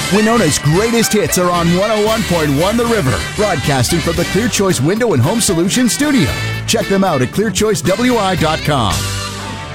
Winona's greatest hits are on 101.1 The River, broadcasting from the Clear Choice Window and Home Solutions studio. Check them out at clearchoicewi.com.